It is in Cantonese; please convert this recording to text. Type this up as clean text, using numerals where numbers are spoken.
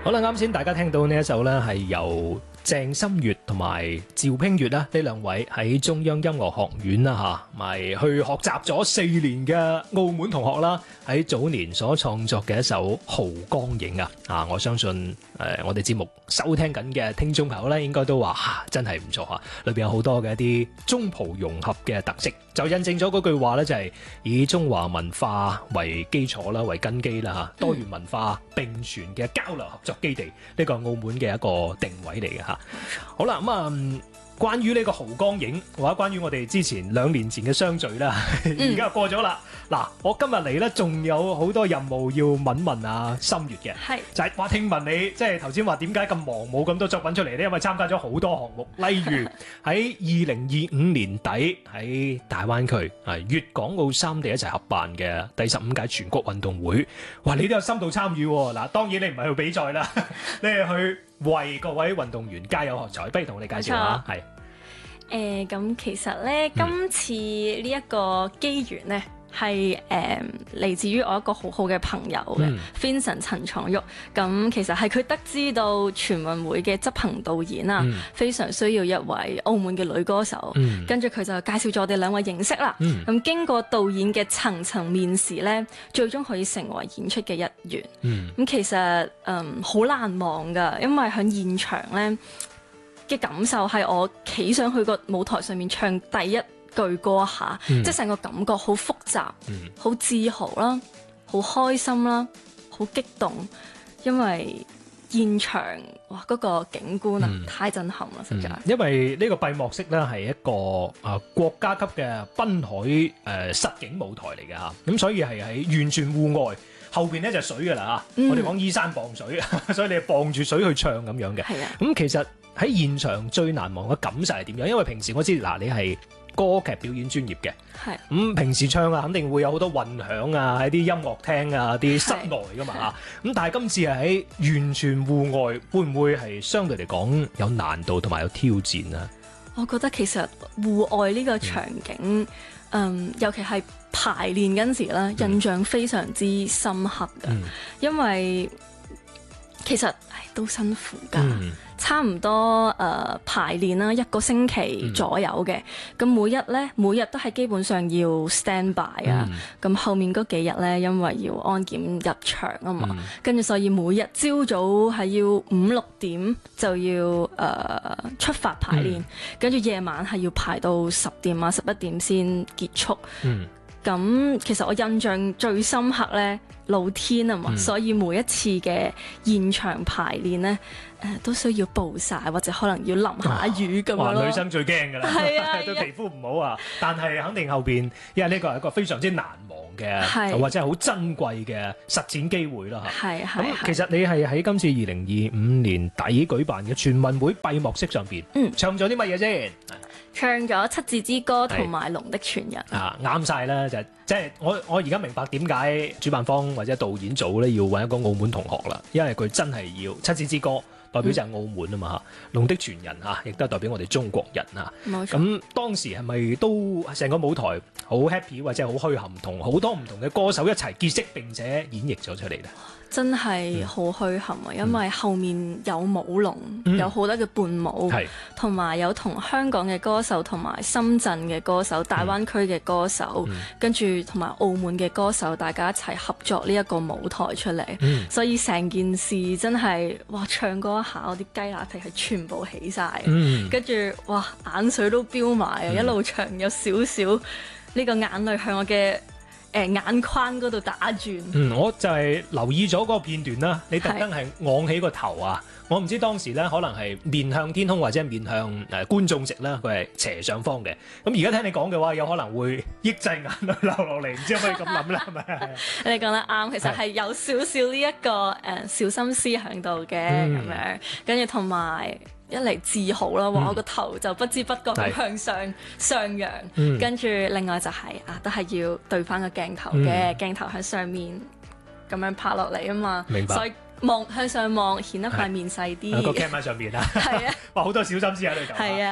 好啦，啱先大家聽到呢一首呢，係由鄭心月同埋趙冰月啦，呢兩位喺中央音樂學院啦嚇，咪去學習咗4年嘅澳門同學啦，喺早年所創作嘅一首《濠江影》啊！我相信我哋節目收聽緊嘅聽眾朋友咧，應該都話真係唔錯嚇，裏邊有好多嘅一啲中葡融合嘅特色，就印證咗嗰句話咧，就係以中華文化為基礎啦，為根基啦嚇，多元文化並存嘅交流合作基地，呢個係澳門嘅一個定位嚟嘅嚇。好啦，關於呢個濠江影，或者關於我哋之前2年前嘅相聚啦，而家過咗啦。嗱，我今日嚟咧，仲有好多任務要問阿心月嘅， 係就係話聽聞你即係頭先話點解咁忙，冇咁多作品出嚟咧？因為參加咗好多項目，例如喺2025年底喺大灣區粵港澳3地一齊合辦嘅第15屆全國運動會，哇！你都有深度參與喎。嗱，當然你唔係去比賽啦，你係去為各位運動員加油喝彩。不如同我哋介紹下，係咁其實咧，今次呢一個機緣咧，係嚟自於我一個好好嘅朋友嘅 Vincent 陳創鈺。咁其實係佢得知到全運會嘅執行導演啊，非常需要一位澳門嘅女歌手，跟住佢就介紹咗我哋2位認識啦。咁經過導演嘅層層面試咧，最終可以成為演出嘅一員。咁其實好難忘㗎，因為喺現場咧嘅感受係我企上去個舞台上面唱第一句歌下，即係成個感覺好複雜，好自豪啦，好開心啦，好激動，因為現場哇嗰個景觀啊太震撼啦，實在。 因為呢個閉幕式咧係一個國家級嘅濱海實景舞台嚟嘅嚇，咁所以係喺完全戶外。後邊咧就水㗎啦嚇，我哋講依山傍水，所以你係傍住水去唱咁樣嘅。係啊，咁其實喺現場最難忘嘅感受係點樣？因為平時我知嗱，你係歌劇表演專業嘅，係咁平時唱啊，肯定會有好多混響啊，喺啲音樂廳啊、啲室內㗎嘛嚇。咁但係今次係喺完全戶外，會唔會係相對嚟講有難度同埋有挑戰啊？ 我覺得其實戶外呢個場景，尤其係排練嗰陣時啦，印象非常之深刻㗎，因為其實都辛苦㗎，差唔多排練啦1個星期左右嘅，咁每日都係基本上要 stand by 啊，咁後面嗰幾日咧，因為要安檢入場啊嘛，跟住所以每日朝早係要5-6點就要出發排練，跟住夜晚係要排到10點啊11點先結束。咁其實我印象最深刻咧，露天啊嘛，所以每一次嘅現場排練咧，都需要暴曬或者可能要淋下雨咁樣咯。 女生最驚㗎啦，對皮膚唔好啊！但係肯定後邊，因為呢個係一個非常之難忘嘅，或者係好珍貴嘅實踐機會啦嚇。咁其實你係喺今次2025年底舉辦嘅全運會閉幕式上邊，唱咗啲乜嘢先？ 唱咗《七字之歌》同埋《龍的傳人》 啱晒啦！就即係我而家明白點解主辦方或者導演組咧要揾一個澳門同學啦，因為佢真係要《七字之歌》代表就係澳門啊嘛嚇，《龍的傳人》亦都係代表我哋中國人啊。冇錯。咁當時係咪都成個舞台好 happy 或者好墟冚，同好多唔同嘅歌手一齊結識並且演繹咗出嚟咧？ 真係好墟冚啊！因為後面有舞龍，有好多嘅伴舞，同埋有同香港嘅歌手，同埋深圳嘅歌手、大灣區嘅歌手，跟住同埋澳門嘅歌手，大家一齊合作呢一個舞台出嚟。所以成件事真係哇！唱歌一下，我啲雞乸皮係全部起晒，跟住哇眼水都飆埋啊！一路唱有少少呢個眼淚向我嘅眼眶嗰度打轉。 我就係留意咗嗰個片段啦。你特登係昂起個頭啊！我唔知當時咧，可能係面向天空或者面向觀眾席啦，佢係斜上方嘅。咁而家聽你講嘅話，有可能會抑制眼淚流落嚟，唔知可唔可以咁諗啦？係咪？ 你講得啱，其實係有少少呢一個小心思喺度嘅咁樣，跟住同埋一嚟自豪啦，我個頭就不知不覺咁向上揚，跟住另外就係都係要對翻個鏡頭嘅，鏡頭喺上面咁樣拍落嚟啊嘛， 明白。所以向上望顯得塊面細啲， 個 cam 喺上邊啊， 係啊， 哇好多小心思喺度。係啊。